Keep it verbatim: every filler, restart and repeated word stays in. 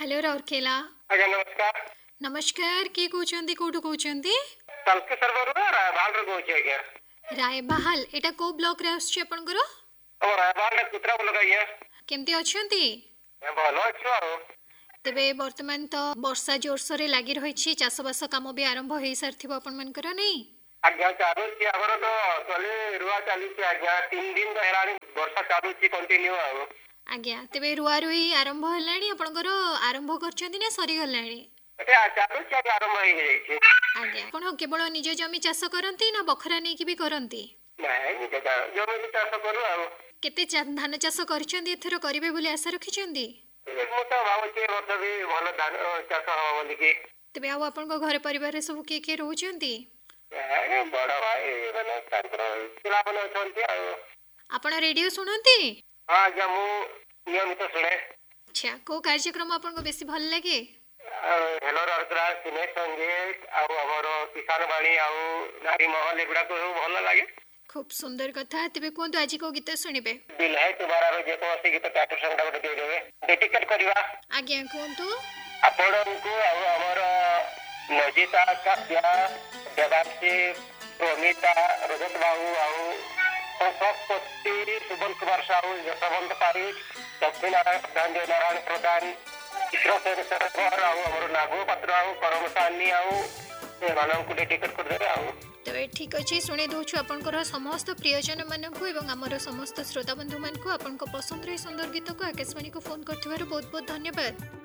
Hello Rourkela. ଆଜ୍ଞା ନମସ୍କାର। नमस्कार किए कहउछंती कोठु कहउछंती? ତାଲକେଶ୍ୱର ରୁ ରାୟବାହାଲରୁ କହୁଛି ଆଜ୍ଞା। रायबाहाल एटा को ब्लॉक रे आछी आपनकर? ଓ ରାୟବାହାଲ କୁତ୍ରା ବୋଲ ଆଜ୍ଞା। केमती अछंती? ଭଲ ଅଛୁ ଆଉ। तेबे वर्तमान तो वर्षा जोरसोरे लागि रहिछि, चाषबास काम भी आरंभ हेई सारथिबो आपन मनकर नै? ଆଜ୍ଞା ଚାଲୁଛି ଆମର ତ ତଳେ ରୁଆ ଚାଲିଛି ଆଜ୍ଞା। ତିନି ଦିନ ତ ହେଲାଣି ବର୍ଷା ଚାଲୁଛି କଣ୍ଟିନ୍ୟୁ ଆଉ। आज्ञा तेबे रुआ रुई आरंभ हेलाणी आपनकर आरंभ करछंती ना सरी गलाणी? ଏଟା ଚାଲୁଛି ଆଜ୍ଞା ଆରମ୍ଭ ହେଇଯାଇଛି। आज्ञा कोन केवल निज जमी चाष करंती ना बखरा नै कि भी करंती? ନାଇଁ ନିଜ ଚା- ଜମିରେ ଚାଷ କରୁ ଆଉ। केते चा- धान चाष करछंती एथरो करिवे बोली आशा रखिछंती? ମୁଁ ତ ଭାବୁଛି ଏ ବର୍ଷ ବି ଭଲ ଧାନ ଚାଷ ହବ ବୋଲିକି। तेबे आउ आपनको घर परिवार रे सब किए किए रहउछंती? ନାଇଁ ବଡ ଭାଇ ମାନେ ତାଙ୍କର ପିଲାମାନେ ଅଛନ୍ତି ଆଉ। आपण रेडियो सुनंती? ହଁ ଆଜ୍ଞା ମୁଁ ନିୟମିତ ଶୁଣେ। अच्छा को कार्यक्रम आपनको बेसी भल लागे? हेलो राउरकेला सिने संगीत ଆଉ ଆମର କିସାନ ବାଣୀ ଆଉ ନାରୀ ମହଲ ଏଗୁଡାକ ସବୁ ଭଲ ଲାଗେ। खूब सुंदर कथा। तेबे कोंतो आज को गीत सुनिबे? ବିଲାଇ ତୁମାର ଯେକୌଣସି ଗୀତ ଟାଟୁ ସଂଗଟା ଗୋଟେ ଦେଇଦେବେ ଡେଡିକେଟ କରିବା आज्ञा कोंतो। ଆପଣଙ୍କୁ ଆଉ ଆମର ନଜିତା କାବ୍ୟା ଦେବାଂଶୀ ପ୍ରମିତା ରଜତ ବାବୁ ଆଉ ଶତପତି ସୁବଲ କୁମାର ସାହୁ ଯଶବନ୍ତ ପାରିକ ଲକ୍ଷ୍ମୀନାରାୟଣ ପ୍ରଧାନ ଜୟନାରାୟଣ ପ୍ରଧାନ କୃଷ୍ଣସେନ ଶେଖର ଆଉ ଆମର ନାଗ ପାତ୍ର ଆଉ କରମ ସାନି ଆଉ ଏମାନଙ୍କୁ ଡେଡିକେଟ କରିଦେବେ ଆଉ। तेबे ठीक अछि सुने दोछु आपनकर समस्त प्रियजन मानकु एवं हमर समस्त श्रोता बंधु मानकु आपनको पसंद रे सुंदर गीत को आकाशवाणी को फोन करथिबार बहुत बहुत धन्यवाद।